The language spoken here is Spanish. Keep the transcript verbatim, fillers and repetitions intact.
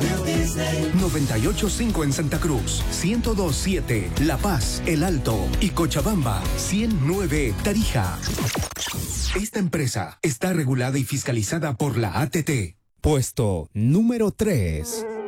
noventa y ocho punto cinco en Santa Cruz, ciento dos punto siete La Paz, El Alto y Cochabamba, ciento nueve Tarija. Esta empresa está regulada y fiscalizada por la A T T. Puesto número tres.